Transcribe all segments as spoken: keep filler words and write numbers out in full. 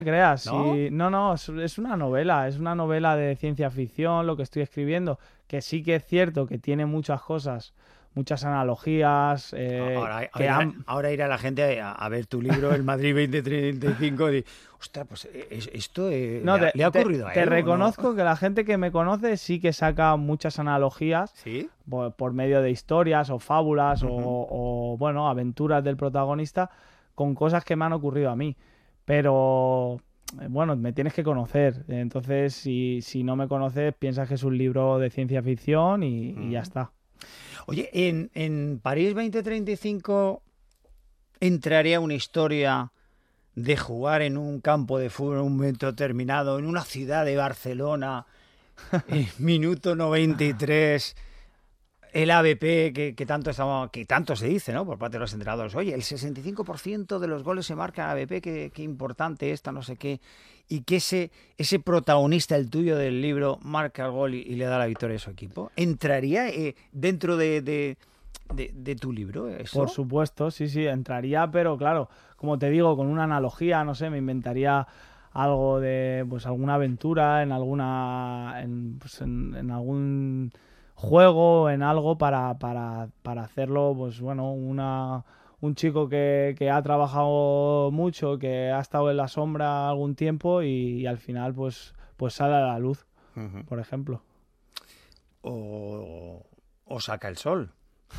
creas, ¿no? sí. No, no, es, es una novela, es una novela de ciencia ficción lo que estoy escribiendo, que sí que es cierto que tiene muchas cosas, muchas analogías, eh, Ahora, que ahora, han... ahora irá la gente a, a ver tu libro, El Madrid veinte treinta y cinco, y ostras, pues es- esto eh, No, ¿le, ha, te, le ha te- ocurrido a te él o no? reconozco que la gente que me conoce sí que saca muchas analogías ¿Sí? por, por medio de historias o fábulas o, Ujú. o, bueno, aventuras del protagonista con cosas que me han ocurrido a mí. Pero, eh, bueno, me tienes que conocer. Entonces, si, si no me conoces, piensas que es un libro de ciencia ficción y, y ya Ujú. está. Oye, en, en París veinte treinta y cinco entraría una historia de jugar en un campo de fútbol en un momento determinado, en una ciudad de Barcelona, en minuto noventa y tres, el A B P que, que tanto estamos, que tanto se dice, ¿no? Por parte de los entrenadores. Oye, el sesenta y cinco por ciento de los goles se marca en A B P, qué, qué importante esta, no sé qué. Y que ese, ese protagonista, el tuyo del libro, marca el gol y, y le da la victoria a su equipo. ¿Entraría eh, dentro de, de, de, de tu libro Por eso? supuesto, sí, sí, entraría, pero claro, como te digo, con una analogía, no sé, me inventaría algo de, pues, alguna aventura en alguna, en, pues, en, en algún juego, en algo para, para, para hacerlo, pues, bueno, una, un chico que, que ha trabajado mucho, que ha estado en la sombra algún tiempo y, y al final, pues, pues sale a la luz, Ujú. por ejemplo. O, o saca el sol.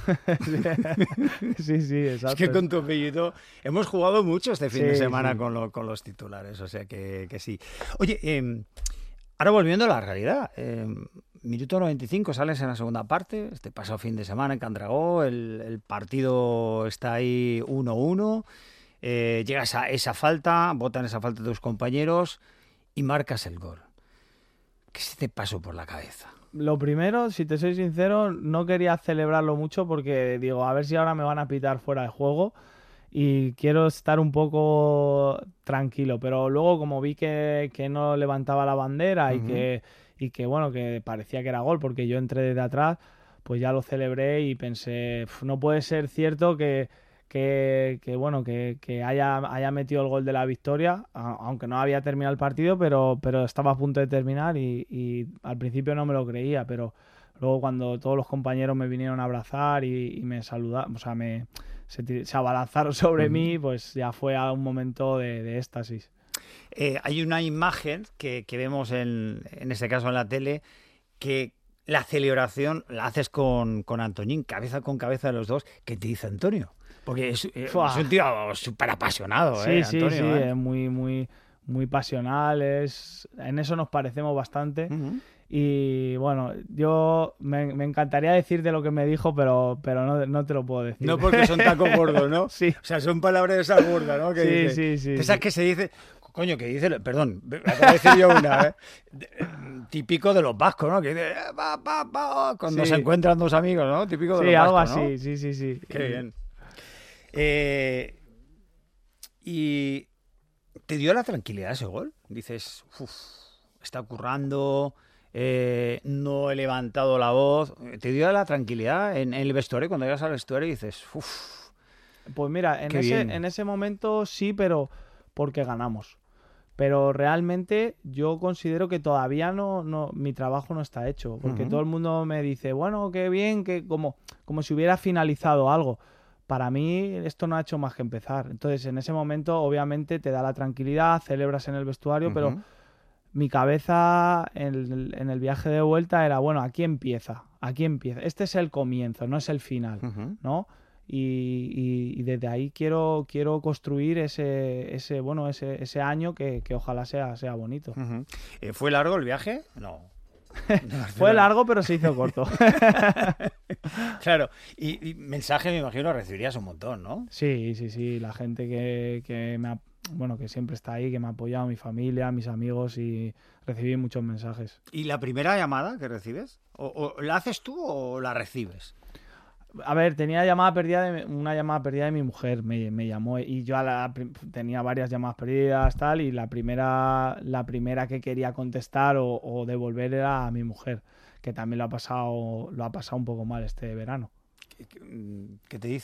Sí, sí, Es que exacto. con tu apellido hemos jugado mucho este fin de Sí, semana sí. con, lo- con los titulares, o sea que, que sí. Oye, eh, ahora volviendo a la realidad, eh, minuto noventa y cinco sales en la segunda parte, este pasado fin de semana en Candragó, el, el partido está ahí uno uno, eh, llegas a esa falta, botan esa falta tus compañeros y marcas el gol. ¿Qué se te pasó por la cabeza? Lo primero, si te soy sincero, no quería celebrarlo mucho porque digo, a ver si ahora me van a pitar fuera de juego y quiero estar un poco tranquilo, pero luego como vi que, que no levantaba la bandera y Ujú. que, y que bueno, que parecía que era gol porque yo entré desde atrás, pues ya lo celebré y pensé, "Uf, no puede ser cierto que, que, que, bueno, que, que haya, haya metido el gol de la victoria, a- aunque no había terminado el partido, pero, pero estaba a punto de terminar y, y al principio no me lo creía, pero luego cuando todos los compañeros me vinieron a abrazar y, y me saludaron, o sea, me, se, tir- se abalanzaron sobre Ujú. mí, pues ya fue a un momento de, de éxtasis. Eh, hay una imagen que, que vemos en, en este caso en la tele, que la celebración la haces con, con Antoñín, cabeza con cabeza de los dos. ¿Qué te dice Antonio? Porque es, eh, es Fua. un tío súper apasionado, ¿eh, Sí, sí, sí, Antonio? ¿Eh? es muy, muy, muy pasional, es... en eso nos parecemos bastante. Ujú. Y bueno, yo me, me encantaría decirte lo que me dijo, pero, pero no, no te lo puedo decir. No porque son tacos gordos, ¿no? O Sí, sea, son palabras de esa gorda, ¿no? Que sí, dice. sí, De sí, esas sí. que se dice. Coño, que dice. Perdón, me acabo de decir yo una, ¿eh? De- eh, típico de los vascos, ¿no? Que dice. "Eh, pa, pa, pa", cuando se Sí, encuentran dos amigos, ¿no? Típico de sí, los algo vascos, ¿no? así, sí, sí, sí. Qué Y bien. Eh, y ¿te dio la tranquilidad ese gol? Dices, uff, está currando, eh, no he levantado la voz. ¿Te dio la tranquilidad en, en el vestuario? Cuando llegas al vestuario y dices, uff, pues mira, en qué ese, bien. en ese momento sí, pero porque ganamos. Pero realmente yo considero que todavía no, no, mi trabajo no está hecho, porque todo Ujú. el mundo me dice, bueno, qué bien, que como, como si hubiera finalizado algo. Para mí esto no ha hecho más que empezar. Entonces, en ese momento, obviamente, te da la tranquilidad, celebras en el vestuario, pero Ujú. mi cabeza en el, en el viaje de vuelta era, bueno, aquí empieza, aquí empieza. Este es el comienzo, no es el final, Ujú. ¿no? Y, y- y desde ahí quiero, quiero construir ese, ese, bueno, ese, ese año que, que ojalá sea, sea bonito. Ujú. Eh, ¿Fue largo el viaje? No. De Fue Barcelona. largo, pero se hizo corto. Claro. Y, y mensaje, me imagino, recibirías un montón, ¿no? Sí, sí, sí, la gente que, que me ha, bueno, que siempre está ahí, que me ha apoyado, mi familia, mis amigos y recibí muchos mensajes. ¿Y la primera llamada que recibes? ¿O, o la haces tú o la recibes? A ver, tenía llamada perdida de, una llamada perdida de mi mujer, me, me llamó y yo a la, tenía varias llamadas perdidas tal y la primera, la primera que quería contestar o, o devolver era a mi mujer, que también lo ha pasado, lo ha pasado un poco mal este verano. ¿Qué, qué- qué te dice?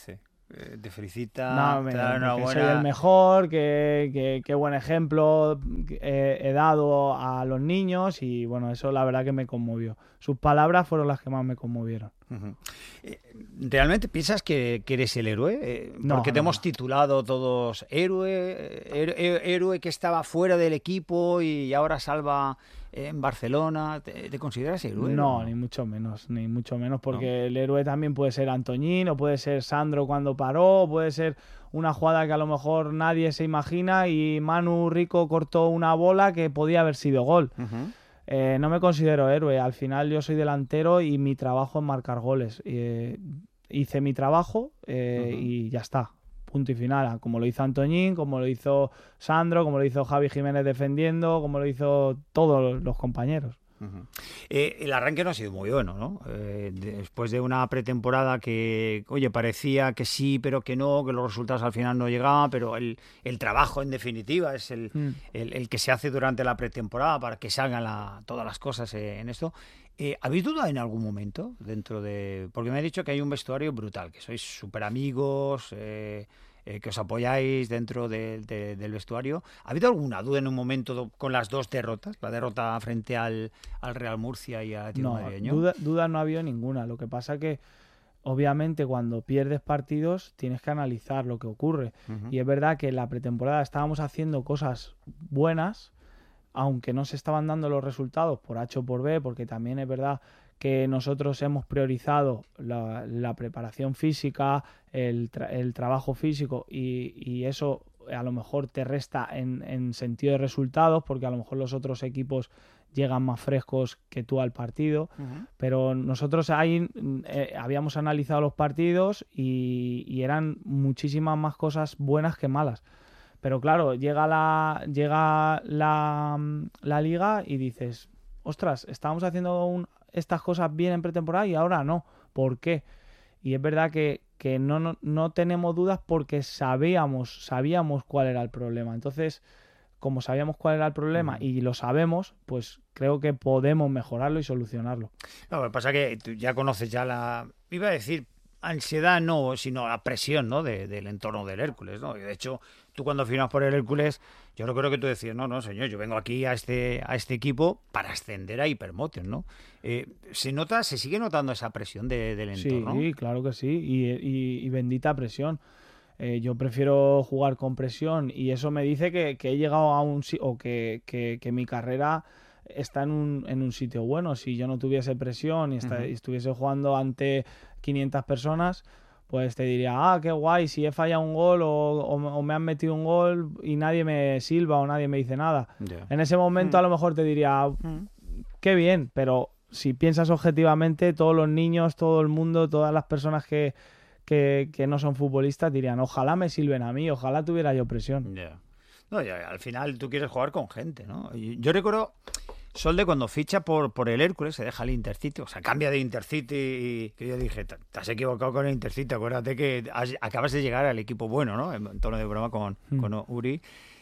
eh, te felicita, No, me, te da una que buena... soy el mejor, que, que, que buen ejemplo he, he dado a los niños y bueno, eso la verdad que me conmovió. Sus palabras fueron las que más me conmovieron. Uh-huh. Eh, ¿Realmente piensas que, que eres el héroe? Eh, No, porque te no, hemos no. titulado todos héroe, héroe, héroe que estaba fuera del equipo y ahora salva en Barcelona. ¿Te, te consideras héroe? No, o? ni mucho menos, ni mucho menos, porque ¿No? el héroe también puede ser Antoñín, o puede ser Sandro cuando paró, o puede ser una jugada que a lo mejor nadie se imagina y Manu Rico cortó una bola que podía haber sido gol. Uh-huh. Eh, no me considero héroe, al final yo soy delantero y mi trabajo es marcar goles. Eh, hice mi trabajo eh, Uh-huh. y ya está, punto y final, como lo hizo Antoñín, como lo hizo Sandro, como lo hizo Javi Jiménez defendiendo, como lo hizo todos los compañeros. Uh-huh. Eh, el arranque no ha sido muy bueno, ¿no? Eh, después de una pretemporada que, oye, parecía que sí, pero que no, que los resultados al final no llegaban, pero el, el trabajo en definitiva es el, Mm. el, el que se hace durante la pretemporada para que salgan la, todas las cosas eh, en esto. Eh, ¿Habéis dudado en algún momento dentro de...? Porque me ha dicho que hay un vestuario brutal, que sois súper amigos, eh, eh, que os apoyáis dentro de, de, del vestuario. ¿Ha habido alguna duda en un momento con las dos derrotas? La derrota frente al, al Real Murcia y a Tiro No, Madrileño. duda, duda no ha habido ninguna. Lo que pasa que, obviamente, cuando pierdes partidos tienes que analizar lo que ocurre. Uh-huh. Y es verdad que en la pretemporada estábamos haciendo cosas buenas, aunque no se estaban dando los resultados por H o por B, porque también es verdad que nosotros hemos priorizado la, la preparación física, el, tra el trabajo físico y, y eso a lo mejor te resta en, en sentido de resultados, porque a lo mejor los otros equipos llegan más frescos que tú al partido, Uh-huh. pero nosotros ahí eh, habíamos analizado los partidos y, y eran muchísimas más cosas buenas que malas. Pero claro, llega la llega la, la liga y dices, ostras, estábamos haciendo un, estas cosas bien en pretemporada y ahora no. ¿Por qué? Y es verdad que, que no, no, no tenemos dudas porque sabíamos, sabíamos cuál era el problema. Entonces, como sabíamos cuál era el problema Uh-huh. y lo sabemos, pues creo que podemos mejorarlo y solucionarlo. No, lo que pasa es que tú ya conoces ya la... Iba a decir ansiedad no, sino la presión, ¿no? de, del entorno del Hércules, ¿no? Y de hecho, tú cuando firmas por el Hércules, yo no creo que tú decías, no, no, señor, yo vengo aquí a este, a este equipo para ascender a Hypermotion, ¿no? Eh, ¿Se nota, se sigue notando esa presión de, del entorno? Sí, claro que sí, y, y, y bendita presión. Eh, yo prefiero jugar con presión y eso me dice que, que he llegado a un sitio, o que, que, que mi carrera está en un, en un sitio bueno. Si yo no tuviese presión y esta, Uh-huh. estuviese jugando ante quinientas personas, pues te diría, ah, qué guay, si he fallado un gol o, o, o me han metido un gol y nadie me silba o nadie me dice nada. Yeah. En ese momento Mm. a lo mejor te diría, Mm. qué bien, pero si piensas objetivamente, todos los niños, todo el mundo, todas las personas que, que, que no son futbolistas dirían, ojalá me silben a mí, ojalá tuviera yo presión. Yeah. No, ya, al final tú quieres jugar con gente, ¿no? Y yo recuerdo Solde cuando ficha por, por el Hércules, se deja el Intercity, o sea, cambia de Intercity y que yo dije, te has equivocado con el Intercity, acuérdate que has, acabas de llegar al equipo bueno, ¿no? En tono de broma con, Mm. con Uri.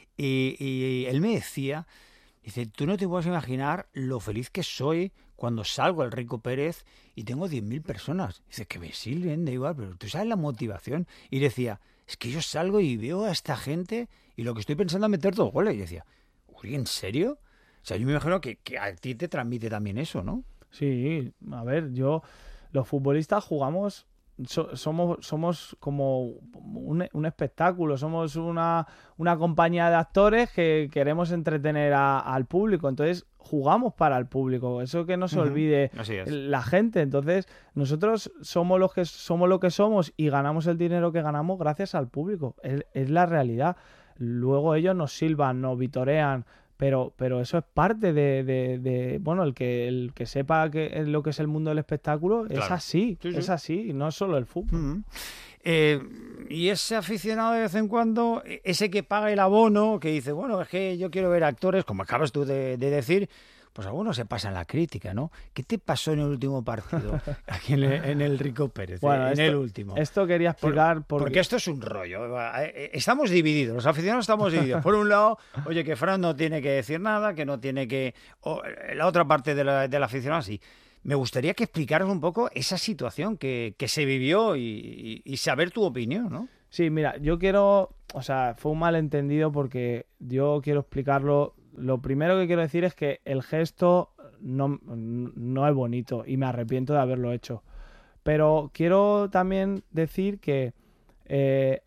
Y, y él me decía, dice, tú no te puedes imaginar lo feliz que soy cuando salgo al Rico Pérez y tengo diez mil personas. Dice, que me sirven, da igual, pero tú sabes la motivación. Y decía, es que yo salgo y veo a esta gente y lo que estoy pensando es meter dos goles. Y decía, Uri, ¿en serio? O sea, yo me imagino que, que a ti te transmite también eso, ¿no? Sí, a ver, yo, los futbolistas jugamos, so, somos, somos como un, un espectáculo, somos una, una compañía de actores que queremos entretener a, al público, entonces jugamos para el público, eso que no se Uh-huh. olvide Así es. la gente, entonces nosotros somos los que somos lo que somos y ganamos el dinero que ganamos gracias al público, es, es la realidad. Luego ellos nos silban, nos vitorean, pero, pero eso es parte de, de, de bueno, el que el que sepa que es lo que es el mundo del espectáculo, Claro. es así, Sí, sí. es así, no es solo el fútbol. Uh-huh. Eh, y ese aficionado de vez en cuando, ese que paga el abono, que dice, bueno, es que yo quiero ver actores, como acabas tú de, de decir, pues algunos se pasan la crítica, ¿no? ¿Qué te pasó en el último partido? Aquí en el, en el Rico Pérez, Bueno, en esto, el último. Esto quería explicar Por, porque... porque esto es un rollo. Estamos divididos, los aficionados estamos divididos. Por un lado, oye, que Fran no tiene que decir nada, que no tiene que... O la otra parte de la, del aficionado sí. me gustaría que explicaras un poco esa situación que, que se vivió y, y, y saber tu opinión, ¿no? Sí, mira, yo quiero, o sea, fue un malentendido porque yo quiero explicarlo. Lo primero que quiero decir es que el gesto no, no es bonito y me arrepiento de haberlo hecho. Pero quiero también decir que eh,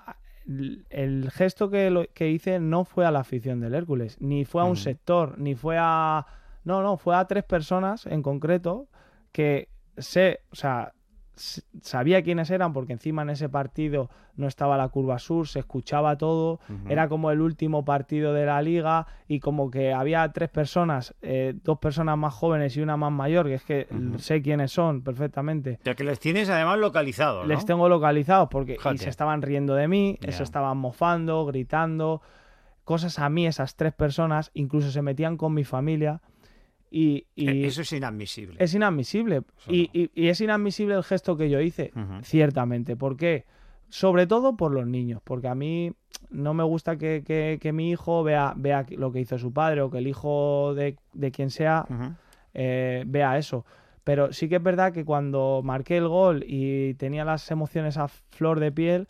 el gesto que, lo, que hice no fue a la afición del Hércules, ni fue a un uh-huh. sector, ni fue a... No, no, fue a tres personas en concreto que sé, o sea, sabía quiénes eran porque encima en ese partido no estaba la curva sur, se escuchaba todo, uh-huh. era como el último partido de la liga y como que había tres personas, eh, dos personas más jóvenes y una más mayor, que es que uh-huh. sé quiénes son perfectamente. Ya que les tienes además localizados, ¿no? Les tengo localizados porque y se estaban riendo de mí, yeah. se estaban mofando, gritando, cosas a mí esas tres personas, incluso se metían con mi familia. Y, y eso es inadmisible. Es inadmisible. Y, no. y, y es inadmisible el gesto que yo hice, uh-huh. ciertamente. ¿Por qué? Sobre todo por los niños. Porque a mí no me gusta que, que, que mi hijo vea, vea lo que hizo su padre o que el hijo de, de quien sea uh-huh. eh, vea eso. Pero sí que es verdad que cuando marqué el gol y tenía las emociones a flor de piel,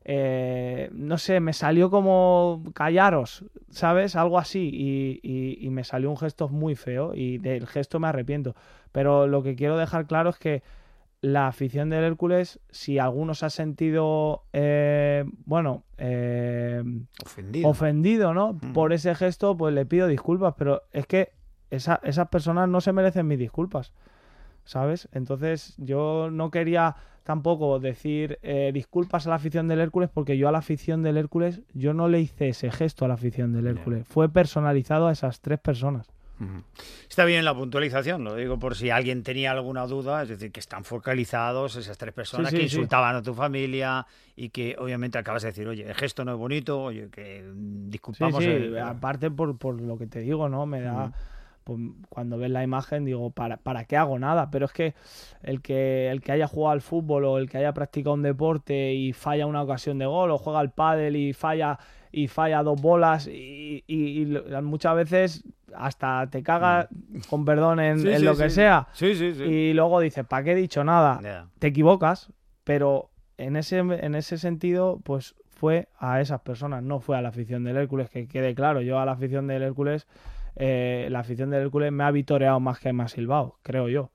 Eh, no sé, me salió como callaros, ¿sabes? Algo así y, y, y me salió un gesto muy feo y del gesto me arrepiento. Pero lo que quiero dejar claro es que la afición del Hércules, si alguno se ha sentido, eh, bueno, eh, ofendido, ofendido, ¿no? Mm. Por ese gesto, pues le pido disculpas, pero es que esa, esas personas no se merecen mis disculpas, ¿sabes? Entonces yo no quería tampoco decir eh, disculpas a la afición del Hércules porque yo a la afición del Hércules, yo no le hice ese gesto a la afición del Hércules. Yeah. Fue personalizado a esas tres personas. Uh-huh. Está bien la puntualización, lo digo por si alguien tenía alguna duda, es decir, que están focalizados esas tres personas sí, sí, que insultaban sí. a tu familia y que obviamente acabas de decir, oye, el gesto no es bonito, oye, que disculpamos. Sí, sí. El... aparte por, por lo que te digo, ¿no? Me da... Uh-huh. Pues cuando ves la imagen digo, ¿para, ¿para qué hago nada? Pero es que el, que el que haya jugado al fútbol o el que haya practicado un deporte y falla una ocasión de gol o juega al pádel y falla y falla dos bolas y, y, y muchas veces hasta te cagas, con perdón, en, sí, en sí, lo sí. que sea sí, sí, sí. y luego dices, ¿para qué he dicho nada? Yeah. Te equivocas, pero en ese, en ese sentido pues fue a esas personas, no fue a la afición del Hércules, que quede claro, yo a la afición del Hércules Eh, la afición del Hércules me ha vitoreado más que me ha silbado, creo yo.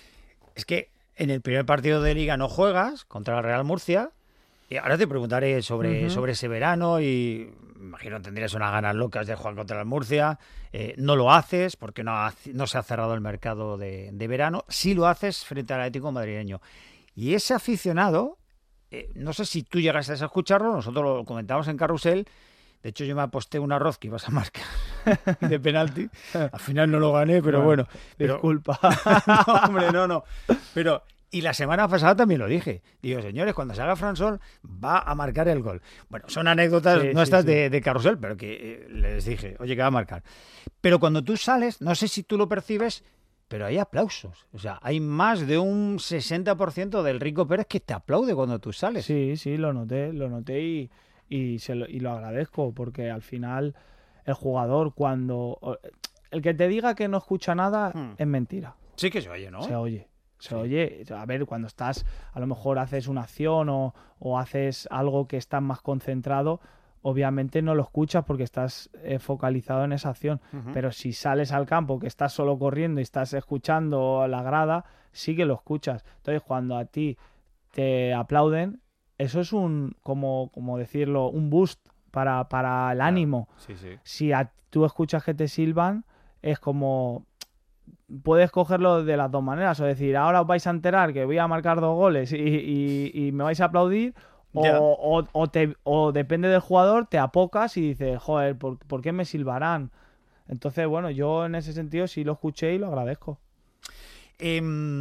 Es que en el primer partido de Liga no juegas contra la Real Murcia y ahora te preguntaré sobre, uh-huh. sobre ese verano y imagino tendrías unas ganas locas de jugar contra la Murcia. Eh, no lo haces porque no, ha, no se ha cerrado el mercado de, de verano. Sí lo haces frente al Atlético madrileño. Y ese aficionado, eh, no sé si tú llegaste a escucharlo, nosotros lo comentamos en Carrusel. De hecho, yo me aposté un arroz que ibas a marcar de penalti. Al final no lo gané, pero bueno. bueno pero... Disculpa. no, hombre, no, no. Pero, y la semana pasada también lo dije. Digo, señores, cuando salga Fransol va a marcar el gol. Bueno, son anécdotas sí, nuestras sí, sí. De, de Carrusel, pero que eh, les dije, oye, que va a marcar. Pero cuando tú sales, no sé si tú lo percibes, pero hay aplausos. O sea, hay más de un sesenta por ciento del Rico Pérez que te aplaude cuando tú sales. Sí, sí, lo noté, lo noté y... Y, se lo, y lo agradezco porque al final el jugador cuando... El que te diga que no escucha nada hmm. es mentira. Sí que se oye, ¿no? Se oye. Se sí. oye. A ver, cuando estás... A lo mejor haces una acción o, o haces algo que estás más concentrado, obviamente no lo escuchas porque estás eh, focalizado en esa acción. Uh-huh. Pero si sales al campo, que estás solo corriendo y estás escuchando la grada, sí que lo escuchas. Entonces, cuando a ti te aplauden, eso es un, como, como decirlo, un boost para, para el ánimo. Claro, sí, sí. Si a, tú escuchas que te silban, es como... Puedes cogerlo de las dos maneras, o decir, ahora os vais a enterar que voy a marcar dos goles y, y, y me vais a aplaudir, o, yeah. o, o, te, o depende del jugador, te apocas y dices, joder, ¿por, ¿por qué me silbarán? Entonces, bueno, yo en ese sentido sí lo escuché y lo agradezco. Eh...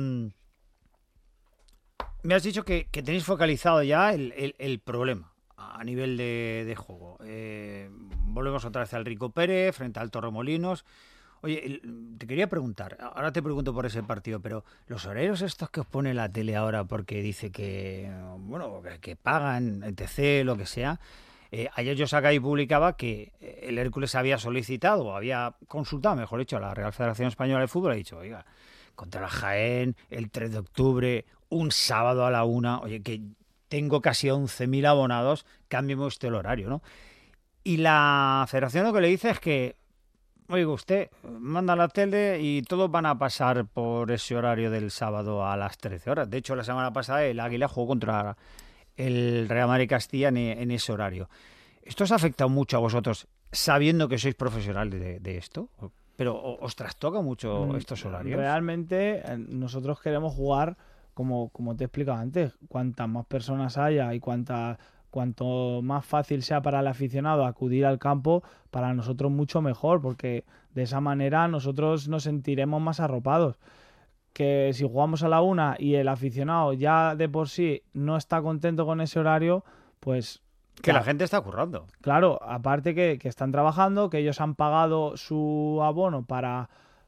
Me has dicho que, que tenéis focalizado ya el, el, el problema a nivel de, de juego. Eh, volvemos otra vez al Rico Pérez frente al Torremolinos. Oye, el, te quería preguntar, ahora te pregunto por ese partido, pero los horarios estos que os pone la tele ahora porque dice que, bueno, que, que pagan, etcétera, lo que sea. Eh, ayer yo saca y publicaba que el Hércules había solicitado, o había consultado, mejor dicho, a la Real Federación Española de Fútbol, ha dicho, oiga, contra la Jaén, el tres de octubre, un sábado a la una, oye, que tengo casi once mil abonados, cámbiame usted el horario, ¿no? Y la federación lo que le dice es que, oiga, usted manda la tele y todos van a pasar por ese horario del sábado a las trece horas. De hecho, la semana pasada el Águila jugó contra el Real Madrid Castilla en, en ese horario. ¿Esto os ha afectado mucho a vosotros, sabiendo que sois profesionales de, de esto? ¿Pero os trastoca mucho estos horarios? Realmente nosotros queremos jugar, como, como te he explicado antes, cuantas más personas haya y cuanta, cuanto más fácil sea para el aficionado acudir al campo, para nosotros mucho mejor, porque de esa manera nosotros nos sentiremos más arropados. Que si jugamos a la una y el aficionado ya de por sí no está contento con ese horario, pues... Que la gente está currando. Claro, aparte que, que están trabajando, que ellos han pagado su abono para,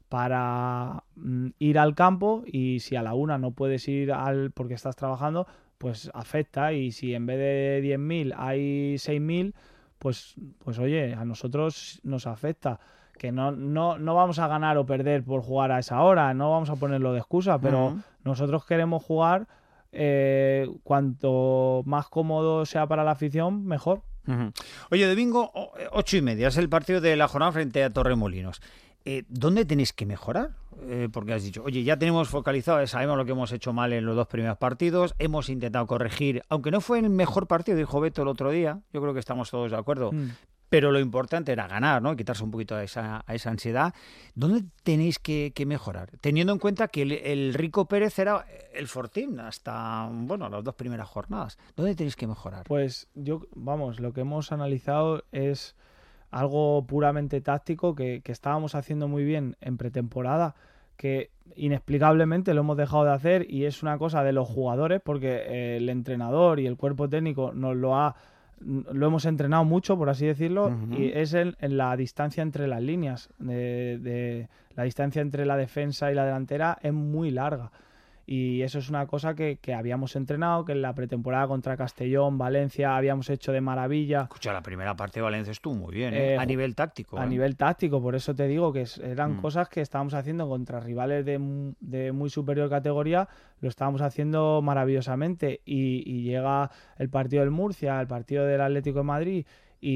para mm, ir al campo, y si a la una no puedes ir al porque estás trabajando, pues afecta, y si en vez de diez mil hay seis mil, pues, pues oye, a nosotros nos afecta. Que no, no, no vamos a ganar o perder por jugar a esa hora, no vamos a ponerlo de excusa, pero uh-huh. nosotros queremos jugar eh, cuanto más cómodo sea para la afición, mejor. Uh-huh. Oye, domingo, ocho y media, es el partido de la jornada frente a Torremolinos. Eh, ¿Dónde tenéis que mejorar? Eh, porque has dicho, oye, ya tenemos focalizado, sabemos lo que hemos hecho mal en los dos primeros partidos, hemos intentado corregir, aunque no fue el mejor partido, dijo Beto el otro día, yo creo que estamos todos de acuerdo, mm. pero lo importante era ganar, ¿no? Quitarse un poquito a esa, a esa ansiedad. ¿Dónde tenéis que, que mejorar? Teniendo en cuenta que el, el Rico Pérez era el Fortín hasta, bueno, las dos primeras jornadas. ¿Dónde tenéis que mejorar? Pues yo, vamos, lo que hemos analizado es algo puramente táctico que, que estábamos haciendo muy bien en pretemporada, que inexplicablemente lo hemos dejado de hacer, y es una cosa de los jugadores, porque el entrenador y el cuerpo técnico nos lo ha lo hemos entrenado mucho, por así decirlo, uh-huh. y es en, en la distancia entre las líneas, de, de la distancia entre la defensa y la delantera es muy larga. Y eso es una cosa que, que habíamos entrenado, que en la pretemporada contra Castellón, Valencia, habíamos hecho de maravilla. Escucha, la primera parte de Valencia estuvo muy bien, ¿eh? Eh, a nivel táctico. A ¿eh? nivel táctico, por eso te digo que eran mm. cosas que estábamos haciendo contra rivales de, de muy superior categoría, lo estábamos haciendo maravillosamente. Y, y llega el partido del Murcia, el partido del Atlético de Madrid,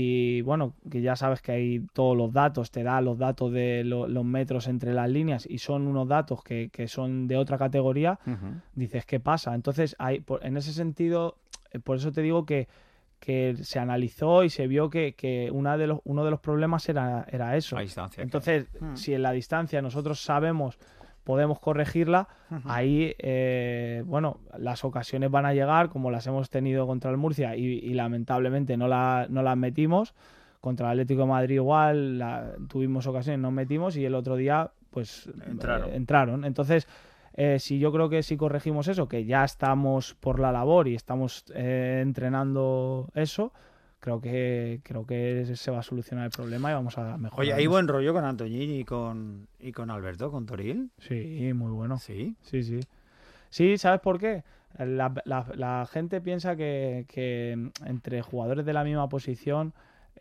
y bueno, que ya sabes que hay todos los datos, te da los datos de lo, los metros entre las líneas, y son unos datos que, que son de otra categoría. Uh-huh. Dices, ¿qué pasa? Entonces, hay, por, en ese sentido, por eso te digo que, que se analizó y se vio que, que una de los, uno de los problemas era, era eso. La distancia. Entonces, uh-huh. si en la distancia nosotros sabemos, podemos corregirla, uh-huh. ahí, eh, bueno, las ocasiones van a llegar, como las hemos tenido contra el Murcia, y, y lamentablemente no, la, no las metimos. Contra el Atlético de Madrid igual, la, tuvimos ocasiones, no metimos, y el otro día, pues, entraron. Eh, entraron. Entonces, eh, si yo creo que si corregimos eso, que ya estamos por la labor y estamos eh, entrenando eso, creo que creo que se va a solucionar el problema y vamos a mejorar. Oye, ¿hay buen rollo con Antoñín y con y con Alberto, con Toril? Sí, muy bueno. ¿Sí? Sí, sí. Sí, ¿sabes por qué? La, la, la gente piensa que, que entre jugadores de la misma posición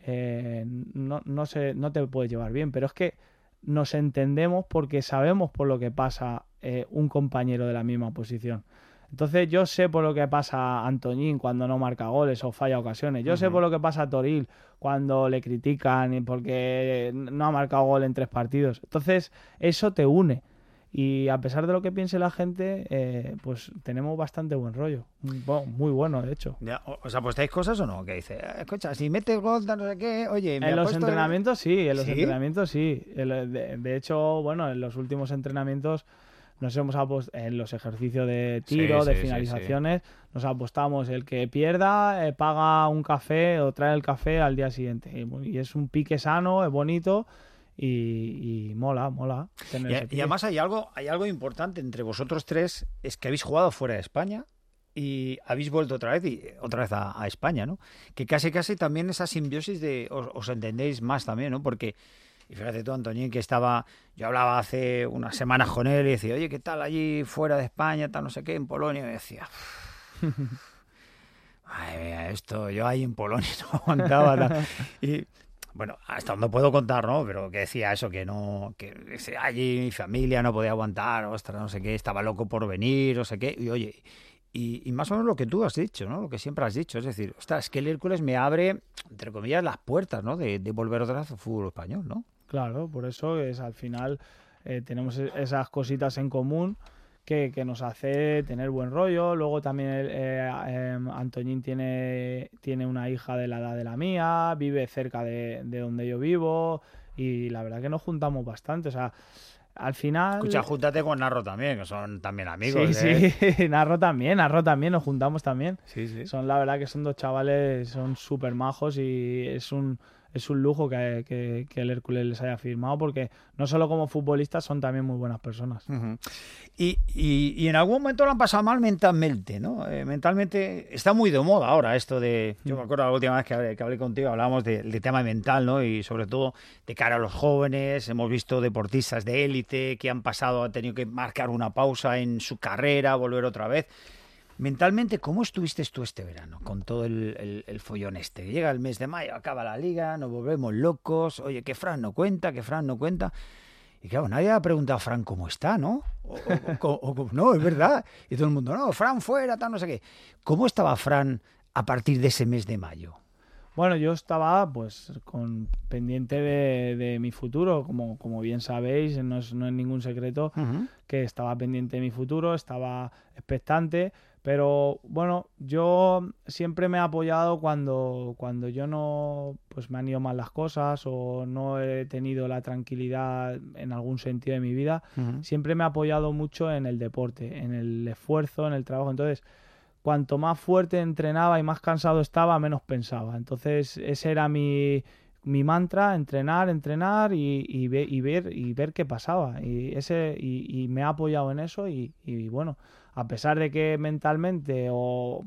eh, no, no, se, no te puedes llevar bien, pero es que nos entendemos porque sabemos por lo que pasa eh, un compañero de la misma posición. Entonces yo sé por lo que pasa a Antoñín cuando no marca goles o falla ocasiones. Yo uh-huh. sé por lo que pasa a Toril cuando le critican porque no ha marcado gol en tres partidos. Entonces eso te une. Y a pesar de lo que piense la gente, eh, pues tenemos bastante buen rollo. Bueno, muy bueno, de hecho. Ya, ¿os apostáis cosas o no? Que dice, escucha, si metes gol, no sé qué, oye... Me en los entrenamientos de... sí, en los ¿Sí? entrenamientos sí. De, de hecho, bueno, en los últimos entrenamientos nos hemos apostado, en los ejercicios de tiro, sí, de sí, finalizaciones, sí, sí. nos apostamos el que pierda, eh, paga un café o trae el café al día siguiente. Y, y es un pique sano, es bonito... Y, y mola, mola. Y, y además hay algo, hay algo importante entre vosotros tres, es que habéis jugado fuera de España y habéis vuelto otra vez y otra vez a, a España, ¿no? Que casi casi también esa simbiosis de os, os entendéis más también, ¿no? Porque, y fíjate tú, Antoñín, que estaba, yo hablaba hace unas semanas con él y decía, oye, ¿qué tal allí fuera de España, tal no sé qué, en Polonia? Y me decía, ay, mira, esto, yo ahí en Polonia no aguantaba. Y Bueno, hasta donde puedo contar, ¿no? Pero que decía eso, que no, que ese- allí mi familia no podía aguantar, ostras, no sé qué, estaba loco por venir, no sé qué. Y oye, y, y más o menos lo que tú has dicho, ¿no? Lo que siempre has dicho, es decir, ostras, es que el Hércules me abre, entre comillas, las puertas, ¿no? De, de volver otra vez al fútbol español, ¿no? Claro, por eso es al final eh, tenemos e- esas cositas en común que, que nos hace tener buen rollo. Luego también el, eh, em, Antoñín tiene, tiene una hija de la edad de la mía, vive cerca de, de donde yo vivo y la verdad que nos juntamos bastante. O sea, al Escucha, final, júntate con Narro también, que son también sí, amigos, ¿eh? sí, Narro también, Narro también, nos juntamos también. Sí, sí. Son la verdad que son dos chavales, son súper majos y es un, es un lujo que, que, que el Hércules les haya firmado porque no solo como futbolistas son también muy buenas personas. Ujú. Y, y- y en algún momento lo han pasado mal mentalmente, ¿no? Eh, mentalmente está muy de moda ahora esto de... Yo me acuerdo la última vez que hablé, que hablé contigo, hablábamos de- del tema mental, ¿no? Y sobre todo de cara a los jóvenes. Hemos visto deportistas de élite que han pasado, han tenido que marcar una pausa en su carrera, volver otra vez. Mentalmente, ¿cómo estuviste tú este verano con todo el, el- el follón este? Llega el mes de mayo, acaba la liga, nos volvemos locos. Oye, que Fran no cuenta, que Fran no cuenta. Y claro, nadie ha preguntado a Fran cómo está, ¿no? O, o- o- o- no, es verdad. Y todo el mundo, no, Fran fuera, tal, no sé qué. ¿Cómo estaba Fran a partir de ese mes de mayo? Bueno, yo estaba pues con pendiente de, de mi futuro, como, como bien sabéis, no es, no es ningún secreto Ujú. que estaba pendiente de mi futuro, estaba expectante, pero bueno, yo siempre me he apoyado cuando, cuando yo no, pues me han ido mal las cosas o no he tenido la tranquilidad en algún sentido de mi vida, Ujú. siempre me he apoyado mucho en el deporte, en el esfuerzo, en el trabajo. Entonces, cuanto más fuerte entrenaba y más cansado estaba, menos pensaba. Entonces, ese era mi, mi mantra, entrenar, entrenar y, y, ve- y ver y ver qué pasaba. Y ese y, y me ha apoyado en eso y, y bueno, a pesar de que mentalmente o,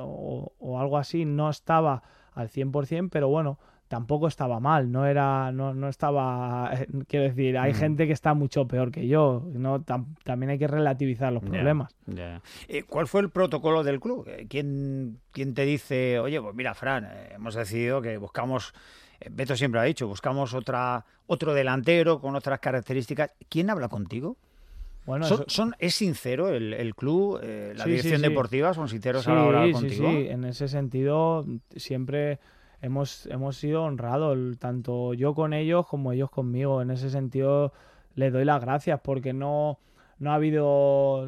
o, o algo así no estaba al cien por ciento, pero bueno, tampoco estaba mal, no era, no, no estaba, quiero decir, hay Ujú. gente que está mucho peor que yo, no, Tam- también hay que relativizar los Ya, problemas. ya. Eh, ¿Cuál fue el protocolo del club? Eh, ¿Quién, quién te dice, oye, pues mira, Fran, eh, hemos decidido que buscamos, eh, Beto siempre ha dicho, buscamos otra, otro delantero con otras características? ¿Quién habla contigo? Bueno, ¿Son, eso, son, ¿Es sincero el, el club, eh, la sí, sí, dirección sí. deportiva? ¿Son sinceros a la hora de hablar Sí, sí, contigo? sí. En ese sentido, siempre hemos, hemos sido honrados, el- tanto yo con ellos como ellos conmigo. En ese sentido, les doy las gracias porque no, no ha habido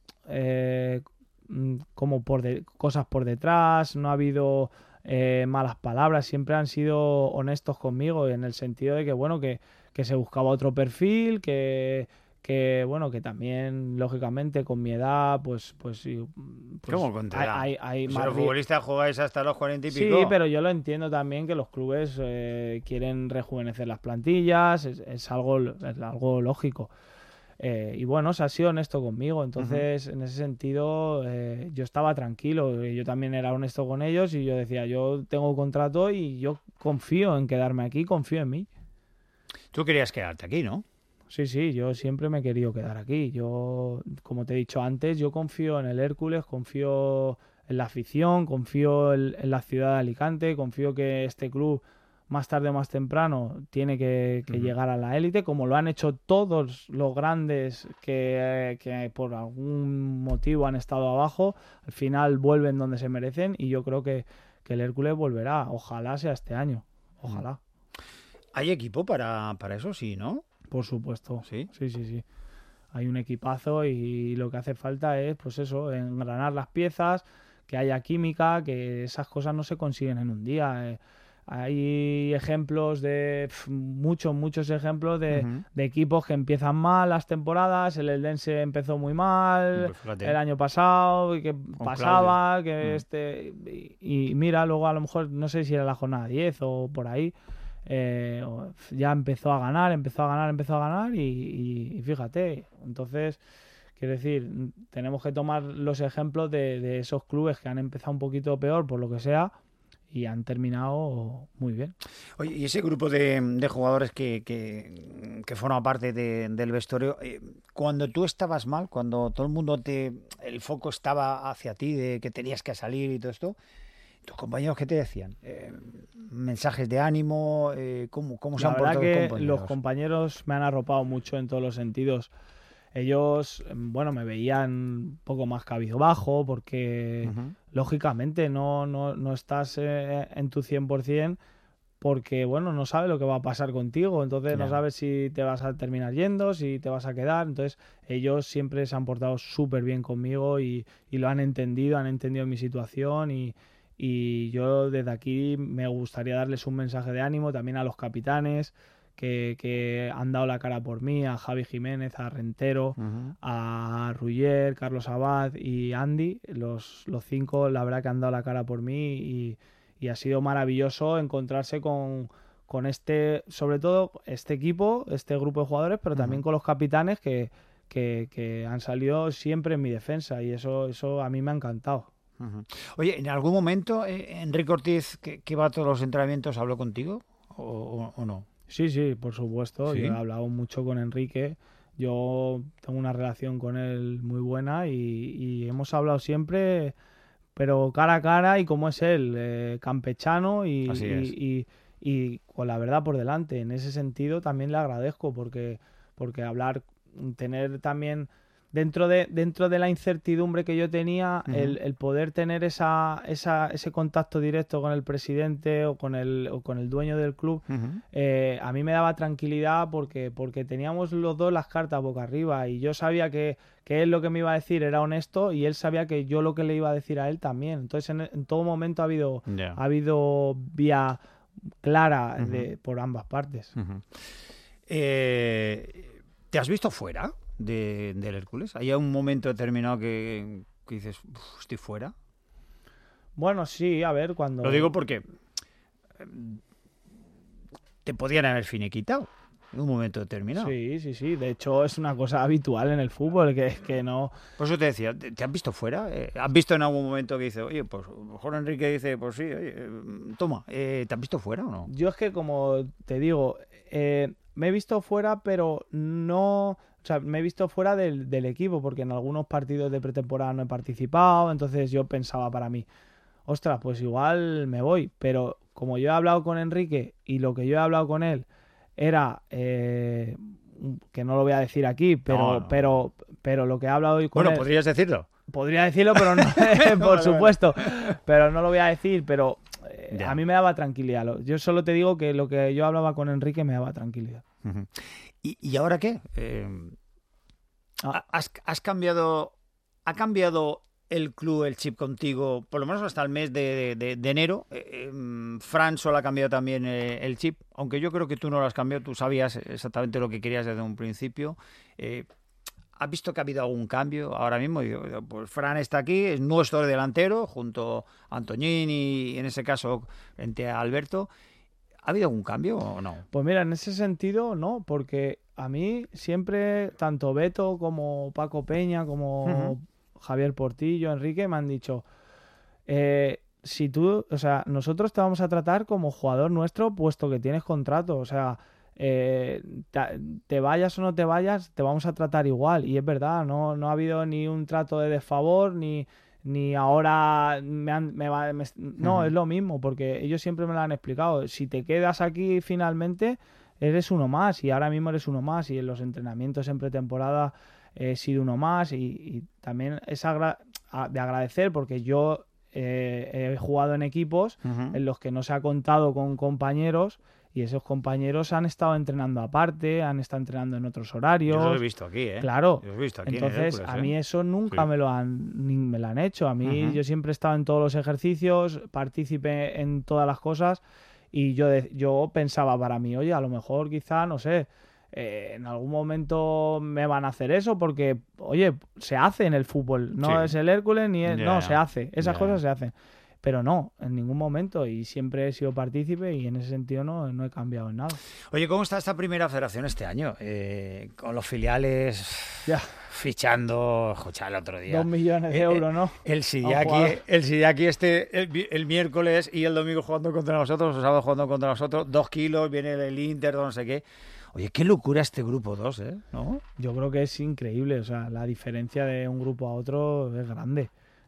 eh, mm, como por de- cosas por detrás, no ha habido eh, malas palabras, siempre han sido honestos conmigo en el sentido de que, bueno, que, que se buscaba otro perfil, que que bueno, que también lógicamente con mi edad pues pues sí, pues ¿Cómo con tu hay, edad? hay, hay Pues si más los ri- futbolistas jugáis hasta los cuarenta y sí, pico. pero yo lo entiendo también que los clubes eh, quieren rejuvenecer las plantillas, es, es algo es algo lógico. Eh, y bueno, se ha sido honesto conmigo, Ujú. entonces en ese sentido eh, yo estaba tranquilo, eh, yo también era honesto con ellos y yo decía, yo tengo contrato y yo confío en quedarme aquí, confío en mí. Tú querías quedarte aquí, ¿no? Sí, sí, yo siempre me he querido quedar aquí. Yo, como te he dicho antes, yo confío en el Hércules, confío en la afición, confío en, en la ciudad de Alicante, confío que este club más tarde o más temprano tiene que, que Ujú. llegar a la élite, como lo han hecho todos los grandes que, que por algún motivo han estado abajo, al final vuelven donde se merecen y yo creo que, que el Hércules volverá. Ojalá sea este año, Ujú. ojalá. ¿Hay equipo para, para eso? Sí, ¿no? Por supuesto. Sí. Sí, sí, sí. Hay un equipazo y lo que hace falta es, pues eso, engranar las piezas, que haya química, que esas cosas no se consiguen en un día. Eh, hay ejemplos de, pf, muchos, muchos ejemplos de, Ujú. de equipos que empiezan mal las temporadas, el Eldense empezó muy mal Pues el fíjate, año pasado, y que con Claudio. pasaba, que Mm. este, y, y mira, luego a lo mejor, no sé si era la jornada diez o por ahí, eh, ya empezó a ganar, empezó a ganar, empezó a ganar y, y- y fíjate, entonces, quiero decir, tenemos que tomar los ejemplos de, de esos clubes que han empezado un poquito peor por lo que sea y han terminado muy bien. Oye, y ese grupo de, de jugadores que, que, que forma parte de- del vestuario, eh, cuando tú estabas mal, cuando todo el mundo te, el foco estaba hacia ti de que tenías que salir y todo esto, ¿Tus compañeros qué te decían? Eh, ¿Mensajes de ánimo? Eh, ¿Cómo, cómo se La han verdad portado que los compañeros? los compañeros me han arropado mucho en todos los sentidos. Ellos, bueno, me veían un poco más cabizbajo porque, Ujú. lógicamente, no, no, no estás eh, en tu cien por ciento porque, bueno, no sabes lo que va a pasar contigo. Entonces no Ya. sabes si te vas a terminar yendo, si te vas a quedar. Entonces ellos siempre se han portado súper bien conmigo y, y lo han entendido, han entendido mi situación y, y yo desde aquí me gustaría darles un mensaje de ánimo también a los capitanes que, que han dado la cara por mí, a Javi Jiménez, a Rentero, Ujú. a Ruller, Carlos Abad y Andy. Los, los cinco, la verdad que han dado la cara por mí y, y ha sido maravilloso encontrarse con, con este, sobre todo este equipo, este grupo de jugadores, pero también Ujú. con los capitanes que, que, que han salido siempre en mi defensa y eso, eso a mí me ha encantado. Ujú. Oye, ¿en algún momento eh, Enrique Ortiz, que, que va a todos los entrenamientos, habló contigo o, o- o no? Sí, sí, por supuesto. Yo he ¿Sí? hablado mucho con Enrique. Yo tengo una relación con él muy buena y, y hemos hablado siempre, pero cara a cara y como es él, eh, campechano y, Así es. y, y- y con la verdad por delante. En ese sentido también le agradezco porque, porque hablar, tener también dentro de, dentro de la incertidumbre que yo tenía, el, Ujú. el poder tener esa, esa, ese contacto directo con el presidente o con el, o con el dueño del club, Ujú. eh, a mí me daba tranquilidad porque, porque teníamos los dos las cartas boca arriba y yo sabía que, que él lo que me iba a decir era honesto y él sabía que yo lo que le iba a decir a él también. Entonces en, en todo momento ha habido, Ya. ha habido vía clara Ujú. de, por ambas partes. Ujú. Eh, ¿te has visto fuera de, del Hércules? ¿Hay un momento determinado que, que dices, "Uf, estoy fuera"? Bueno, sí, a ver, cuando... Lo digo porque eh, te podían haber finiquitado en un momento determinado. Sí, sí, sí. De hecho, es una cosa habitual en el fútbol, que, que no... Por eso te decía, ¿te, te has visto fuera? Eh, ¿Has visto en algún momento que dice, oye, pues a lo mejor Enrique dice, pues sí, oye, eh, toma, eh, ¿te has visto fuera o no? Yo es que, como te digo, eh, me he visto fuera, pero no... O sea, me he visto fuera del, del equipo, porque en algunos partidos de pretemporada no he participado, entonces yo pensaba para mí, ostras, pues igual me voy. Pero como yo he hablado con Enrique y lo que yo he hablado con él era, eh, que no lo voy a decir aquí, pero, No, no. pero, pero lo que he hablado hoy con Bueno, él... podrías decirlo. Podría decirlo, pero no, por Vale, supuesto, pero no lo voy a decir, pero eh, Ya. a mí me daba tranquilidad. Lo- Yo solo te digo que lo que yo hablaba con Enrique me daba tranquilidad. Ujú. ¿Y, y ahora qué? Eh, Ah, ¿has, has cambiado, ha cambiado el club, el chip contigo, por lo menos hasta el mes de, de- de enero? Eh, eh, Fran solo ha cambiado también eh, el chip, aunque yo creo que tú no lo has cambiado, tú sabías exactamente lo que querías desde un principio. Eh, ¿Has visto que ha habido algún cambio ahora mismo? Digo, pues Fran está aquí, es nuestro delantero, junto a Antoñín y en ese caso frente a Alberto. ¿Ha habido algún cambio o no? Pues mira, en ese sentido no, porque a mí siempre, tanto Beto como Paco Peña, como Ujú. Javier Portillo, Enrique, me han dicho, eh, si tú, o sea, nosotros te vamos a tratar como jugador nuestro, puesto que tienes contrato, o sea, eh, te, te vayas o no te vayas, te vamos a tratar igual. Y es verdad, no, no ha habido ni un trato de desfavor, ni, ni ahora me han, me va, me- no, Ujú. es lo mismo, porque ellos siempre me lo han explicado. Si te quedas aquí finalmente, eres uno más, y ahora mismo eres uno más, y en los entrenamientos en pretemporada he sido uno más, y, y también es agra- a- de agradecer, porque yo eh, he jugado en equipos Ujú. en los que no se ha contado con compañeros y esos compañeros han estado entrenando aparte, han estado entrenando en otros Yo los he horarios. visto aquí, ¿eh? Claro. Yo los he visto aquí en el Entonces, Hércules, a ¿eh? mí eso nunca Sí. me lo han ni me lo han hecho. A mí Ujú. yo siempre he estado en todos los ejercicios, partícipe en todas las cosas y yo de- yo pensaba para mí, oye, a lo mejor quizá, no sé, eh, en algún momento me van a hacer eso porque, oye, se hace en el fútbol. No Sí. es el Hércules ni es, Ya, no, se hace. Esas ya. cosas se hacen. Pero no, en ningún momento. Y siempre he sido partícipe y en ese sentido no, no he cambiado en nada. Oye, ¿cómo está esta primera federación este año? Eh, con los filiales Ya, fichando, escucha el otro día. dos millones de Eh, euros, ¿no? El A un Sidiaki, jugador. el Sidiaki este, el, vi- el miércoles y el domingo jugando contra nosotros, el sábado jugando contra nosotros, dos kilos, viene el Inter, no sé qué. Oye, qué locura este grupo dos, ¿eh? ¿No? Yo creo que es increíble. O sea, la diferencia de un grupo a otro es grande.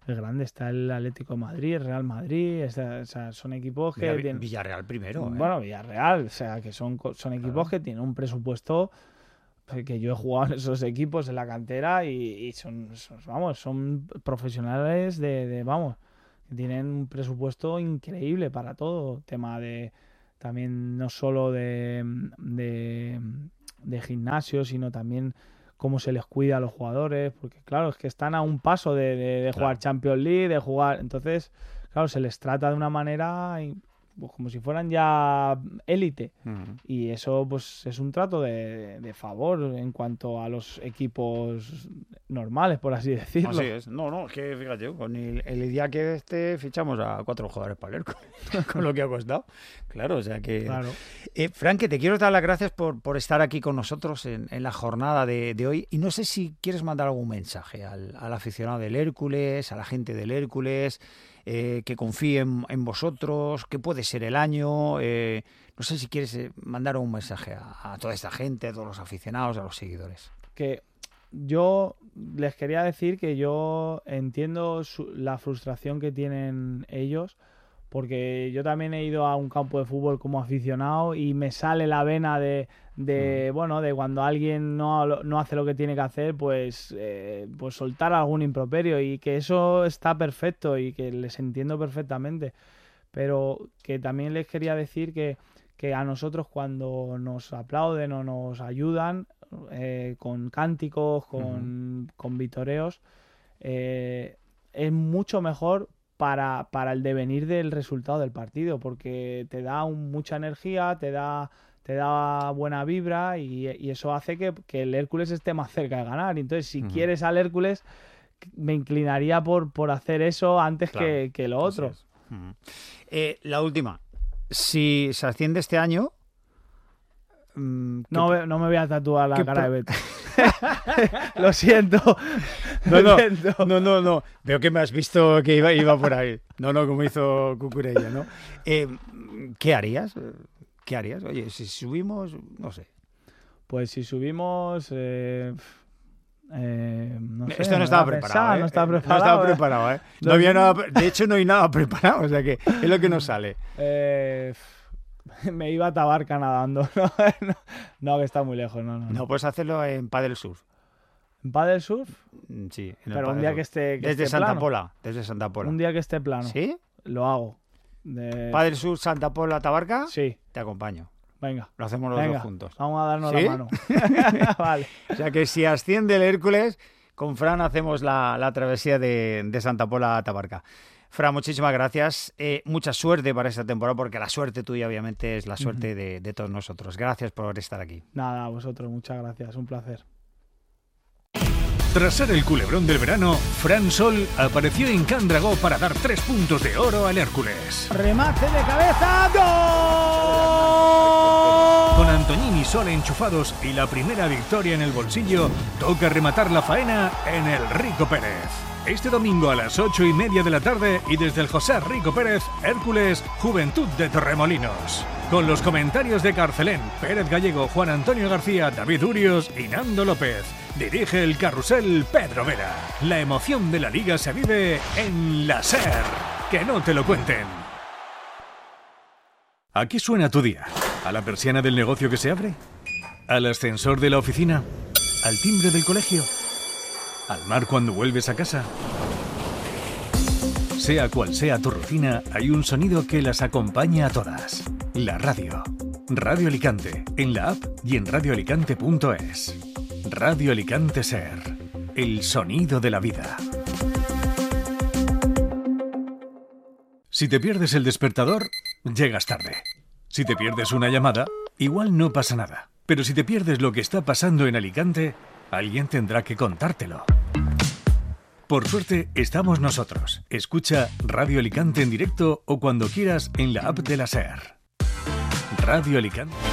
es grande. Está el Atlético de Madrid, el Real Madrid, está, o sea, son equipos que... Mira, tienen, Villarreal primero. ¿eh? Bueno, Villarreal, o sea, que son, son equipos claro. que tienen un presupuesto que yo he jugado en esos equipos en la cantera y, y son, son, vamos, son profesionales de, de, vamos, que tienen un presupuesto increíble para todo, tema de, también no solo de, de, de gimnasio, sino también cómo se les cuida a los jugadores, porque claro, es que están a un paso de, de, de jugar claro. Champions League, de jugar, entonces, claro, se les trata de una manera... pues como si fueran ya élite uh-huh. y eso pues es un trato de, de favor en cuanto a los equipos normales, por así decirlo. Así es, no, no, es que fíjate, con el, el día que este fichamos a cuatro jugadores para el Hércules, con lo que ha costado, claro, o sea que... Claro. Eh, Fran, que te quiero dar las gracias por, por estar aquí con nosotros en, en la jornada de, de hoy, y no sé si quieres mandar algún mensaje al, al aficionado del Hércules, a la gente del Hércules, Eh, que confíen en vosotros, que puede ser el año, eh, no sé si quieres eh, mandar un mensaje a, a toda esta gente, a todos los aficionados, a los seguidores. Que yo les quería decir que yo entiendo su, la frustración que tienen ellos, porque yo también he ido a un campo de fútbol como aficionado y me sale la vena de, de mm. bueno, de cuando alguien no, no hace lo que tiene que hacer, pues, eh, pues soltar algún improperio, y que eso está perfecto y que les entiendo perfectamente, pero que también les quería decir que, que a nosotros cuando nos aplauden o nos ayudan eh, con cánticos, con, mm. con vitoreos, eh, es mucho mejor Para, para el devenir del resultado del partido, porque te da un, mucha energía, te da, te da buena vibra y, y eso hace que, que el Hércules esté más cerca de ganar. Entonces, si uh-huh. quieres al Hércules, me inclinaría por, por hacer eso antes claro. que, que lo otro. Es. Uh-huh. Eh, la última. Si se asciende este año... Mmm, no, no me voy a tatuar la cara pro- de Beto. Lo siento. No, no, siento. no, no, no. Veo que me has visto que iba, iba por ahí. No, no, como hizo Cucurella, ¿no? Eh, ¿Qué harías? ¿Qué harías? Oye, si subimos, no sé. Pues si subimos... Eh... Eh, no sé, Esto no estaba preparado, pensar, ¿eh? no estaba preparado. No estaba preparado, ¿eh? No había nada, de hecho, no hay nada preparado, o sea que es lo que nos sale. Eh... Me iba a Tabarca nadando. No, no, no, que está muy lejos. No, no, no. no puedes hacerlo en Paddle Surf. ¿En Paddle Surf? Sí. En Pero un día surf. que esté que Desde esté Santa plano. Pola. Desde Santa Pola. Un día que esté plano. ¿Sí? Lo hago. De... ¿Paddle Surf, Santa Pola, Tabarca? Sí. Te acompaño. Venga. Lo hacemos los Venga, dos juntos. Vamos a darnos ¿Sí? la mano. Vale. O sea que si asciende el Hércules, con Fran hacemos la, la travesía de, de Santa Pola a Tabarca. Fran, muchísimas gracias. Eh, mucha suerte para esta temporada, porque la suerte tuya, obviamente, es la suerte uh-huh. de, de todos nosotros. Gracias por estar aquí. Nada, a vosotros, muchas gracias. Un placer. Tras ser el culebrón del verano, Fran Sol apareció en Candragó para dar tres puntos de oro al Hércules. ¡Remate de cabeza! ¡Gol! Con Antoñín y Sol enchufados y la primera victoria en el bolsillo, toca rematar la faena en el Rico Pérez. Este domingo a las ocho y media de la tarde y desde el José Rico Pérez, Hércules, Juventud de Torremolinos. Con los comentarios de Carcelén, Pérez Gallego, Juan Antonio García, David Urios y Nando López. Dirige el carrusel Pedro Vera. La emoción de la liga se vive en la SER. Que no te lo cuenten. ¿A qué suena tu día? ¿A la persiana del negocio que se abre? ¿Al ascensor de la oficina? ¿Al timbre del colegio? ¿Al mar cuando vuelves a casa? Sea cual sea tu rutina, hay un sonido que las acompaña a todas. La radio. Radio Alicante, en la app y en radio alicante punto es. Radio Alicante SER. El sonido de la vida. Si te pierdes el despertador, llegas tarde. Si te pierdes una llamada, igual no pasa nada. Pero si te pierdes lo que está pasando en Alicante, alguien tendrá que contártelo. Por suerte, estamos nosotros. Escucha Radio Alicante en directo o cuando quieras en la app de la SER. Radio Alicante.